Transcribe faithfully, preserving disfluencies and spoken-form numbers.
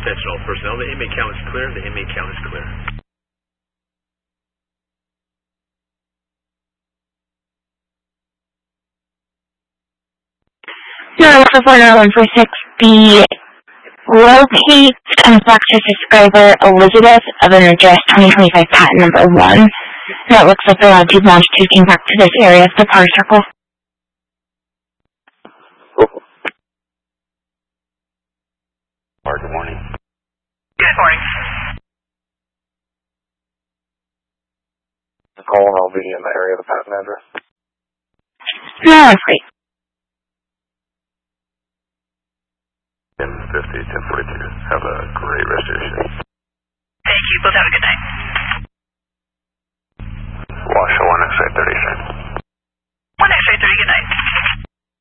Attention all personnel, the inmate count is clear, the inmate count is clear. No, for four nine one four six, the locate and fax subscriber Elizabeth of an address twenty twenty-five patent number one. That looks like they're allowed to launch taking back to this area of the car circle. Good morning. Good morning. Call and I'll be in the area of the patent address. No, that's great. ten fifty, ten forty-two. Have a great rest of your shift. Thank you. Both have a good night. Wash one, X-ray thirty-three.